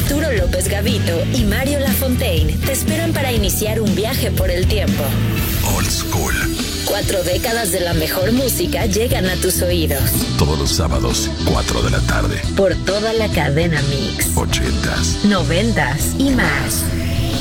Arturo López Gavito y Mario Lafontaine te esperan para iniciar un viaje por el tiempo. Old School. 4 décadas de la mejor música llegan a tus oídos. Todos los sábados, 4 de la tarde. Por toda la cadena Mix. 80s, 90s y más.